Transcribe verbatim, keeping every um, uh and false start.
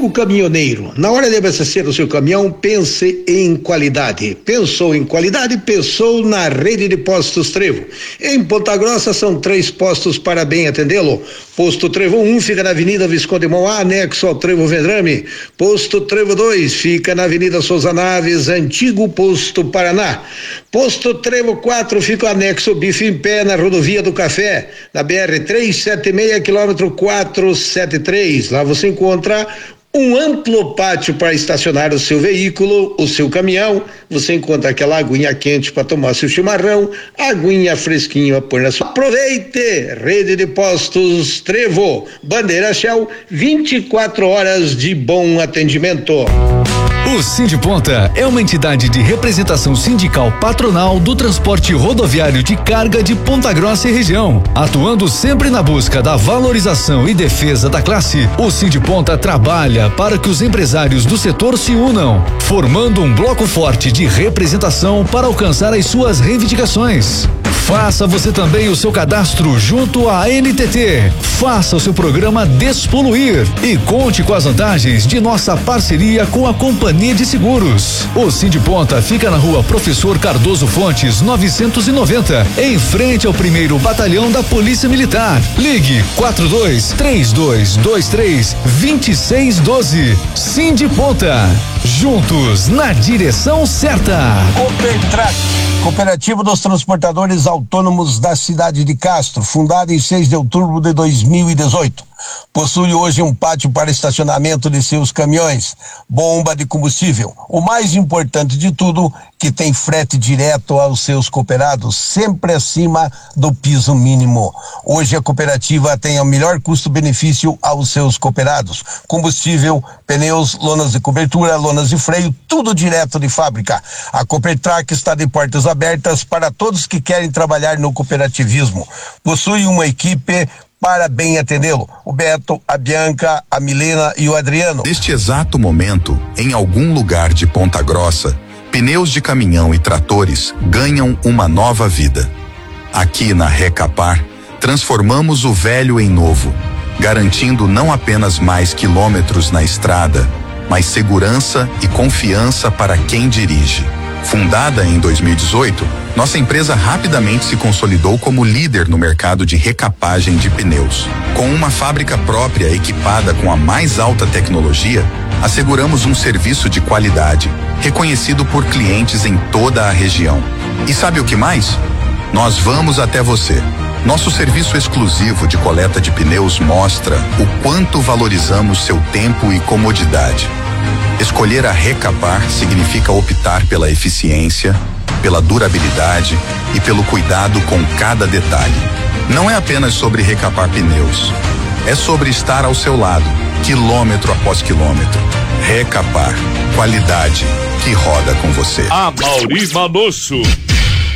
Amigo caminhoneiro, na hora de abastecer o seu caminhão, pense em qualidade. Pensou em qualidade? Pensou na rede de postos Trevo. Em Ponta Grossa são três postos para bem atendê-lo. Posto Trevo um fica na Avenida Visconde Mauá, anexo ao Trevo Vendrame. Posto Trevo dois fica na Avenida Souza Naves, antigo Posto Paraná. Posto Trevo quatro fica anexo ao Bife em Pé, na Rodovia do Café, na B R trezentos e setenta e seis, quilômetro quatrocentos e setenta e três. Lá você encontra um amplo pátio para estacionar o seu veículo, o seu caminhão. Você encontra aquela aguinha quente para tomar seu chimarrão, aguinha fresquinha para pôr na sua. Aproveite! Rede de postos Trevo, bandeira Shell, vinte e quatro horas de bom atendimento. O Sindiponta é uma entidade de representação sindical patronal do transporte rodoviário de carga de Ponta Grossa e região. Atuando sempre na busca da valorização e defesa da classe, o Sindiponta trabalha para que os empresários do setor se unam, formando um bloco forte de representação para alcançar as suas reivindicações. Faça você também o seu cadastro junto à N T T. Faça o seu programa Despoluir e conte com as vantagens de nossa parceria com a Companhia de Seguros. O Sindiponta fica na Rua Professor Cardoso Fontes, novecentos e noventa, em frente ao primeiro Batalhão da Polícia Militar. Ligue quatro dois três dois dois três dois seis um dois. Sindiponta, juntos na direção certa. Copertrac, Cooperativa dos Transportadores Autônomos da cidade de Castro, fundada em seis de outubro de dois mil e dezoito. Possui hoje um pátio para estacionamento de seus caminhões, bomba de combustível. O mais importante de tudo, que tem frete direto aos seus cooperados, sempre acima do piso mínimo. Hoje a cooperativa tem o melhor custo-benefício aos seus cooperados. Combustível, pneus, lonas de cobertura, lonas de freio, tudo direto de fábrica. A Copertrac está de portas abertas para todos que querem trabalhar no cooperativismo. Possui uma equipe para bem atendê-lo. O Beto, a Bianca, a Milena e o Adriano. Neste exato momento, em algum lugar de Ponta Grossa, pneus de caminhão e tratores ganham uma nova vida. Aqui na Recapar, transformamos o velho em novo, garantindo não apenas mais quilômetros na estrada, mas segurança e confiança para quem dirige. Fundada em dois mil e dezoito, nossa empresa rapidamente se consolidou como líder no mercado de recapagem de pneus. Com uma fábrica própria equipada com a mais alta tecnologia, asseguramos um serviço de qualidade, reconhecido por clientes em toda a região. E sabe o que mais? Nós vamos até você. Nosso serviço exclusivo de coleta de pneus mostra o quanto valorizamos seu tempo e comodidade. Escolher a Recapar significa optar pela eficiência, pela durabilidade e pelo cuidado com cada detalhe. Não é apenas sobre recapar pneus, é sobre estar ao seu lado, quilômetro após quilômetro. Recapar, qualidade que roda com você. Amauri Manosso.